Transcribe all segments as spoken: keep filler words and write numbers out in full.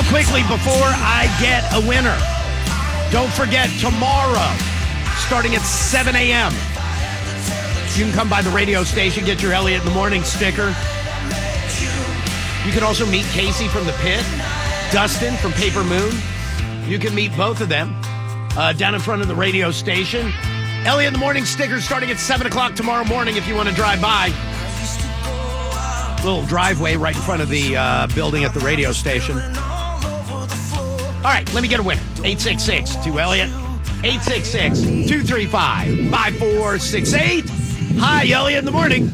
quickly before I get a winner. Don't forget, tomorrow, starting at seven a.m., you can come by the radio station, get your Elliot in the Morning sticker. You can also meet Casey from The Pit, Dustin from Paper Moon. You can meet both of them uh, down in front of the radio station. Elliot in the Morning sticker starting at seven o'clock tomorrow morning if you want to drive by. Little driveway right in front of the uh, building at the radio station. All right, let me get a winner. eight six six two Elliot. eight six six two three five five four six eight. Hi, Elliot in the Morning.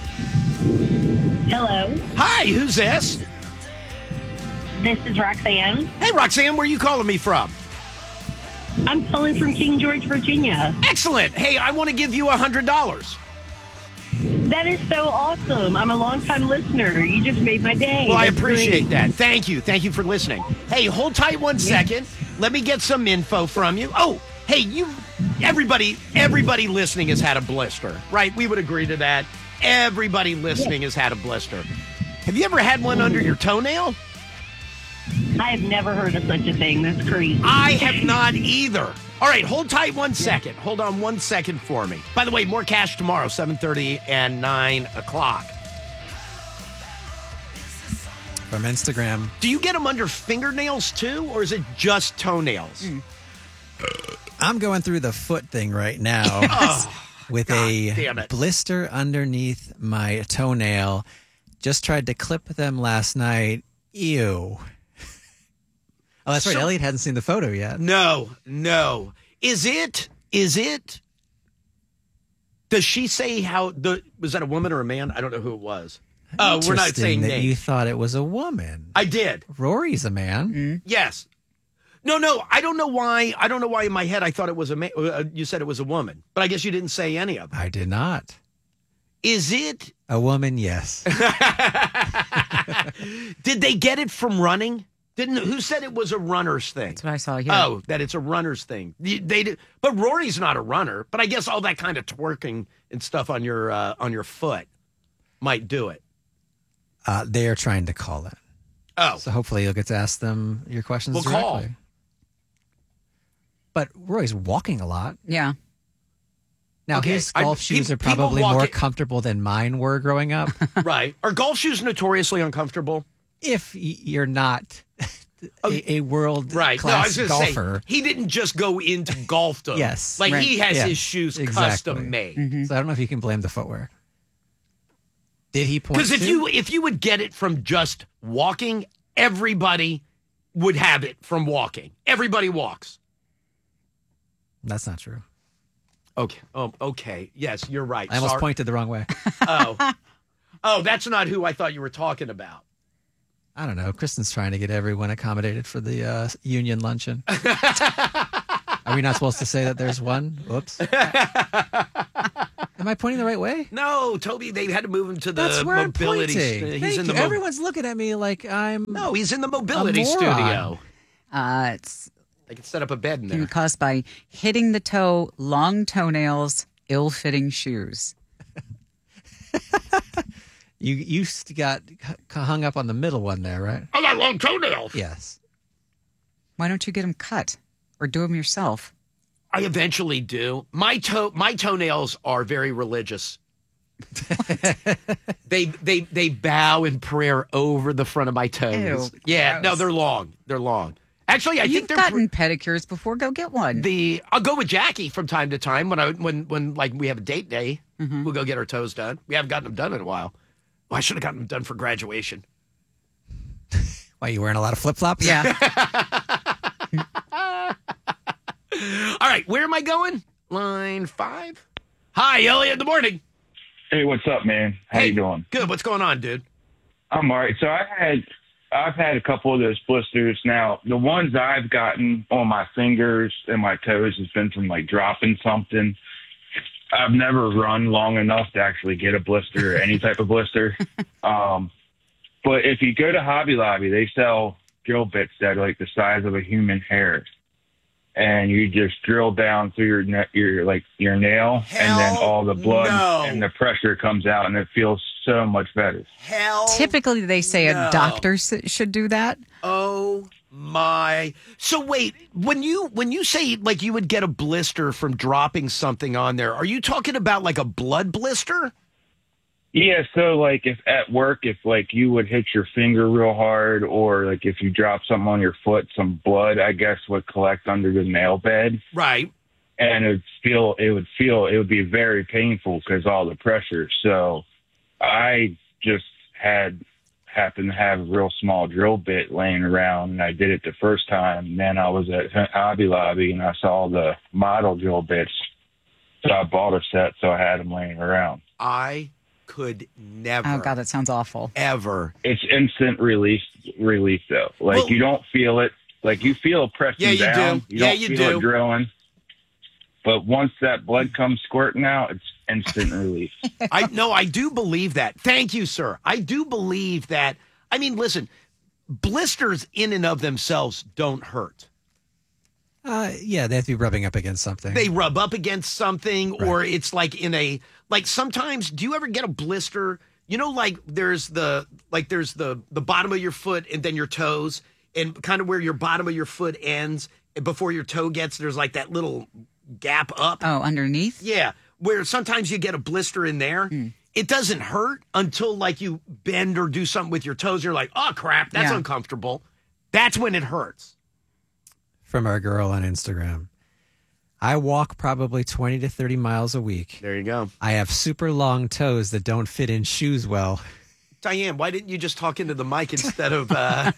Hello. Hi, who's this? This is Roxanne. Hey, Roxanne, where are you calling me from? I'm calling from King George, Virginia. Excellent. Hey, I want to give you one hundred dollars. That is so awesome. I'm a longtime listener. You just made my day. Well, I That's appreciate great. that. Thank you. Thank you for listening. Hey, hold tight one second. Let me get some info from you. Oh, hey, you, everybody, everybody listening has had a blister, right? We would agree to that. Everybody listening has had a blister. Have you ever had one under your toenail? I have never heard of such a thing. That's crazy. I have not either. All right, hold tight one second. Hold on one second for me. By the way, more cash tomorrow, seven thirty and nine o'clock. From Instagram. Do you get them under fingernails too, or is it just toenails? Mm. I'm going through the foot thing right now Oh, with God a damn it. blister underneath my toenail. Just tried to clip them last night. Ew. Oh, that's right. So- Elliot hadn't seen the photo yet. No, no. Is it, is it, does she say how, the was that a woman or a man? I don't know who it was. Oh, we're not Interesting saying that names. you thought it was a woman. I did. Rory's a man. Yes. No, no, I don't know why. I don't know why in my head I thought it was a man. Uh, you said it was a woman, but I guess you didn't say any of them. I did not. Is it? A woman, yes. Did they get it from running? Didn't who said it was a runner's thing? That's what I saw here. Oh, that it's a runner's thing. They, they did, but Rory's not a runner. But I guess all that kind of twerking and stuff on your uh, on your foot might do it. Uh, they are trying to call it. Oh, So hopefully you'll get to ask them your questions We'll directly. call. But Roy's walking a lot. Yeah. Now, Okay, his I- golf shoes pe- are people probably walk more it- comfortable than mine were growing up. right. Are golf shoes notoriously uncomfortable? If y- you're not a, a world Right. No, I class was going to say, golfer. he didn't just go into golfdom. Yes. Like he Right. has Yeah, his shoes exactly. custom made. So I don't know if you can blame the footwear. Did he point Because if to? you if you would get it from just walking, everybody would have it from walking. Everybody walks. That's not true. Okay. Oh, okay. Yes, you're right. I almost Sorry. pointed the wrong way. Oh. Oh, that's not who I thought you were talking about. I don't know. Kristen's trying to get everyone accommodated for the uh, union luncheon. Are we not supposed to say that there's one? Whoops. Am I pointing the right way? No, Toby, they had to move him to the That's where mobility. I'm st- pointing. He's Thank in you. the mo- Everyone's looking at me like I'm. No, he's in the mobility moron. studio. Uh, it's They can set up a bed in can be there. caused by hitting the toe, long toenails, ill-fitting shoes. You you st- got h- hung up on the middle one there, right? I got long toenails. Yes. Why don't you get them cut or do them yourself? I eventually do. My toe, my toenails are very religious. they they they bow in prayer over the front of my toes. Ew, yeah, no, gross. they're long. They're long. Actually, I You've think they're gotten pedicures before. Go get one. the. I'll go with Jackie from time to time when I when when like we have a date day. We'll go get our toes done. We haven't gotten them done in a while. Well, I should have gotten them done for graduation. Why, you wearing a lot of flip flops? yeah. All right, where am I going? Line five. Hi, Elliot. In the morning. Hey, what's up, man? How Hey, you doing? Good. What's going on, dude? I'm all right. So I had, I've had a couple of those blisters. Now, the ones I've gotten on my fingers and my toes has been from like dropping something. I've never run long enough to actually get a blister or any type of blister. Um, but if you go to Hobby Lobby, they sell drill bits that are like the size of a human hair. And you just drill down through your na- your like your nail, and then Hell all the blood no. and the pressure comes out, and it feels so much better. Hell. Typically, they say no. a doctor s- should do that. Oh My so wait, when you when you say like you would get a blister from dropping something on there, are you talking about like a blood blister? Yeah, so like if at work, if like you would hit your finger real hard, or like if you drop something on your foot, some blood, I guess, would collect under the nail bed. Right. And it would feel, it would feel, it would be very painful because all the pressure. So I just had happened to have a real small drill bit laying around, and I did it the first time. And then I was at Hobby Lobby and I saw the model drill bits, so I bought a set, so I had them laying around. I could never. Oh, God, that sounds awful. Ever. It's instant relief, relief though. Like Well- you don't feel it. Like you feel it pressing Yeah, you down. do. You Yeah, don't you feel do. it drilling. But once that blood comes squirting out, it's instant relief. I no, I do believe that. Thank you, sir. I do believe that. I mean, listen, blisters in and of themselves don't hurt. Uh, yeah, they have to be rubbing up against something. They rub up against something, or it's like in a like sometimes. Do you ever get a blister? You know, like there's the like there's the the bottom of your foot and then your toes, and kind of where your bottom of your foot ends and before your toe gets. There's like that little gap up. Oh, underneath? Yeah, where sometimes you get a blister in there. Mm. It doesn't hurt until like you bend or do something with your toes. You're like, oh crap, that's Yeah. uncomfortable. That's when it hurts. From our girl on Instagram. I walk probably twenty to thirty miles a week. There you go. I have super long toes that don't fit in shoes well. Diane, why didn't you just talk into the mic instead of... Uh...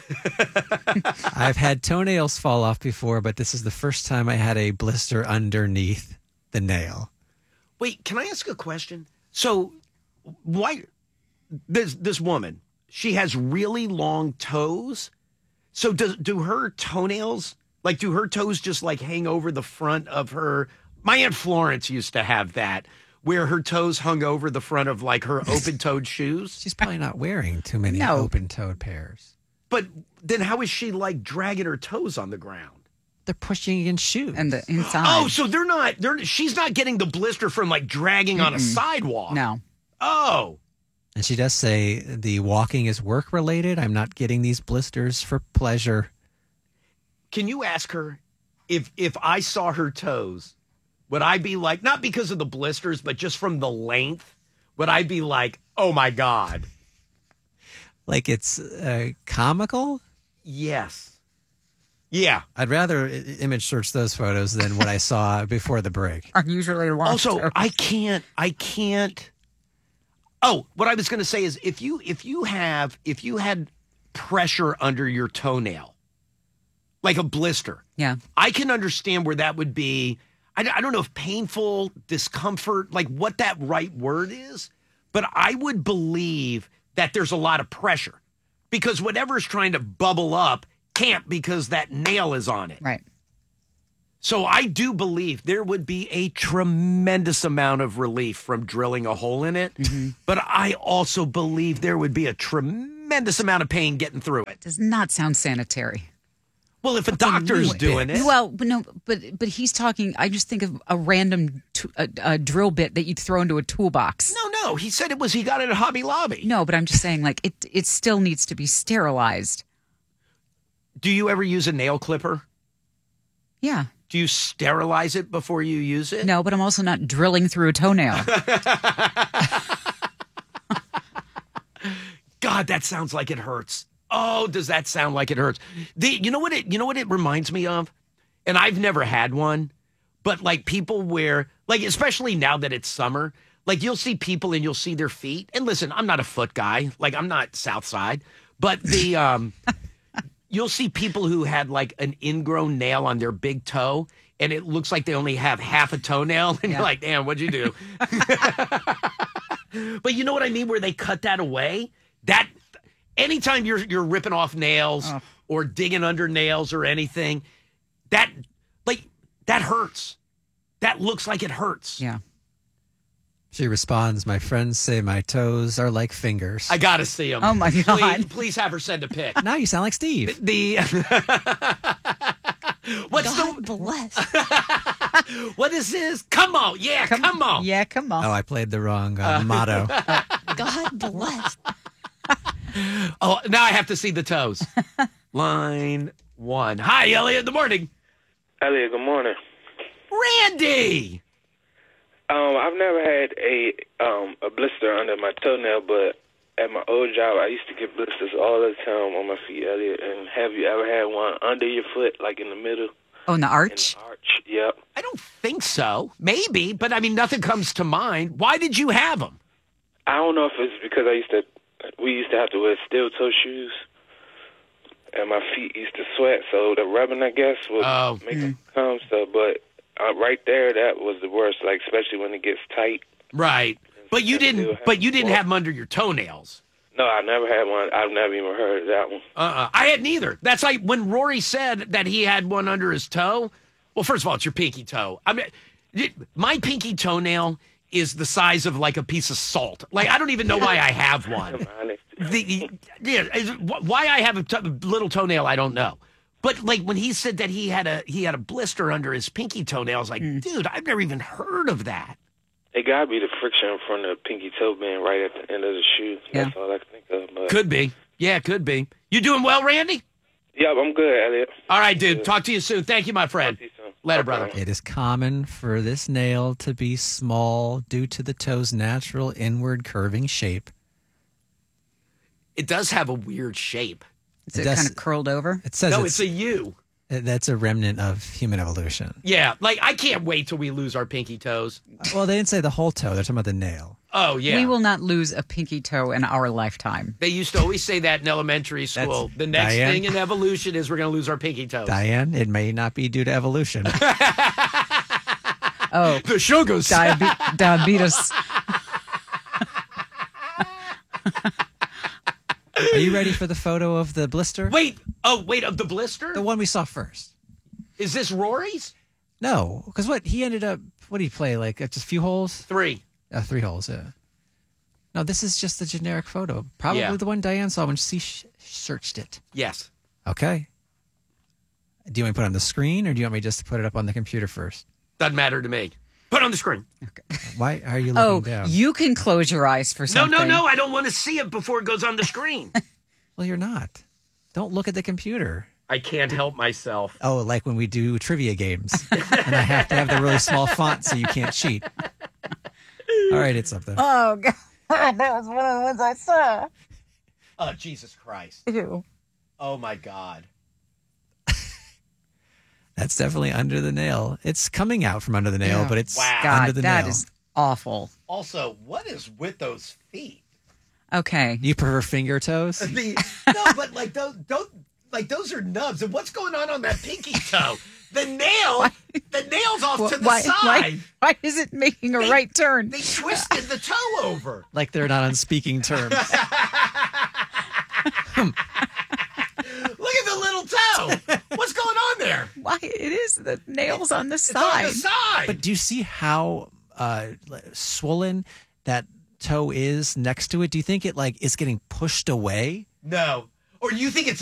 I've had toenails fall off before, but this is the first time I had a blister underneath the nail. Wait, can I ask a question? So, why this this woman? She has really long toes. So, does do her toenails like do her toes just like hang over the front of her? My Aunt Florence used to have that, where her toes hung over the front of like her open-toed shoes. She's probably not wearing too many No. open-toed pairs. But then, how is she like dragging her toes on the ground? They're pushing against shoes. And the inside. Oh, so they're not. They're she's not getting the blister from like dragging on a sidewalk. No. Oh. And she does say the walking is work related. I'm not getting these blisters for pleasure. Can you ask her if if I saw her toes, would I be like, not because of the blisters, but just from the length, would I be like, oh my God? Like it's uh, comical? Yes. Yeah. I'd rather i- image search those photos than what I saw before the break. Unusually long. Also, toes. I can't, I can't. Oh, what I was going to say is if you, if you have, if you had pressure under your toenail, like a blister, Yeah. I can understand where that would be. I, I don't know if painful, discomfort, like what that right word is, but I would believe that there's a lot of pressure because whatever's trying to bubble up can't because that nail is on it. Right. So I do believe there would be a tremendous amount of relief from drilling a hole in it, but I also believe there would be a tremendous amount of pain getting through it. Does not sound sanitary. Well, if a doctor's new doing it. Well, but no, but but he's talking. I just think of a random t- a, a drill bit that you'd throw into a toolbox. No, no. He said it was, he got it at Hobby Lobby. No, but I'm just saying, like it. It still needs to be sterilized. Do you ever use a nail clipper? Yeah. Do you sterilize it before you use it? No, but I'm also not drilling through a toenail. God, that sounds like it hurts. Oh, does that sound like it hurts? The, you know what it you know what it reminds me of? And I've never had one, but like people wear, like especially now that it's summer, like you'll see people and you'll see their feet. And listen, I'm not a foot guy. Like I'm not South Side, but the um you'll see people who had like an ingrown nail on their big toe and it looks like they only have half a toenail and Yeah. you're like, "Damn, what'd you do?" But you know what I mean where they cut that away? That anytime you're you're ripping off nails Oh. or digging under nails or anything, that like that hurts. That looks like it hurts. Yeah. She responds, my friends say my toes are like fingers. I gotta see them. Oh, my God. Please, please have her send a pic. Now you sound like Steve. The what's God the bless. what is this? Come on, yeah, come, on. Yeah, come on. Oh, I played the wrong uh, motto. God bless. Oh, now I have to see the toes. line one. Hi, Elliot in the morning. Elliot, good morning. Randy! Um, I've never had a um a blister under my toenail, but at my old job, I used to get blisters all the time on my feet, Elliot. And have you ever had one under your foot, like in the middle? Oh, in the In arch? the arch, yep. I don't think so. Maybe, but I mean, nothing comes to mind. Why did you have them? I don't know if it's because I used to, we used to have to wear steel toe shoes, and my feet used to sweat, so the rubbing, I guess, would Oh. make them come. So, but uh, right there, that was the worst. Like especially when it gets tight. Right. But you didn't. But you didn't have them under your toenails. No, I never had one. I've never even heard of that one. Uh-uh. I had neither. That's like when Rory said that he had one under his toe. Well, first of all, it's your pinky toe. I mean, it- my pinky toenail is the size of like a piece of salt. Like I don't even know why I have one. I'm honest. The yeah, is- why I have a to- little toenail, I don't know. But like when he said that he had a he had a blister under his pinky toenail, I was like, dude, I've never even heard of that. It gotta be the friction from the pinky toe being right at the end of the shoe. That's all I can think of. But Could be. Yeah, could be. You doing well, Randy? yep, I'm good, Elliot. All right, dude. Talk to you soon. Thank you, my friend. See you soon. Later, Bye-bye. brother. It is common for this nail to be small due to the toe's natural inward curving shape. It does have a weird shape. Is it, It does- kind of curled over? It says No, it's, it's a U. that's a remnant of human evolution. Yeah, like I can't wait till we lose our pinky toes. Well, they didn't say the whole toe. They're talking about the nail. Oh yeah. We will not lose a pinky toe in our lifetime. They used to always say that in elementary school. That's- The next Diane? thing in evolution is we're going to lose our pinky toes. Diane, it may not be due to evolution. Oh, The sugars. diabe- diabetes. Are you ready for the photo of the blister? Wait. Oh, wait. Of the blister? The one we saw first. Is this Rory's? No, because what he ended up, what did he play? Like uh, just a few holes? Three. Uh, three holes, yeah. No, this is just the generic photo. Probably Yeah. the one Diane saw when she sh- searched it. Yes. Okay. Do you want me to put it on the screen or do you want me just to put it up on the computer first? Doesn't matter to me. Put it on the screen. Why are you Oh, looking down? you can close your eyes for No, something. no, no. I don't want to see it before it goes on the screen. Well, you're not. Don't look at the computer. I can't help myself. Oh, like when we do trivia games. And I have to have the really small font so you can't cheat. All right, it's up there. Oh, God. That was one of the ones I saw. Oh, Jesus Christ. Ew. Oh, my God. That's definitely under the nail. It's coming out from under the nail, Yeah. but it's Wow. God, under the that nail. is awful. Also, what is with those feet? Okay. You prefer finger toes? The, no, but like those, don't like those are nubs. And what's going on on that pinky toe? The nail, the nail's off Wh- to the why, side. why, why is it making a They- right turn? They twisted the toe over. Like they're not on speaking terms. Look at the little toe. What's going on there? Why it is the nails on the It's side? on the side. But do you see how uh, swollen that toe is next to it? Do you think it like is getting pushed away? no. Or you think it's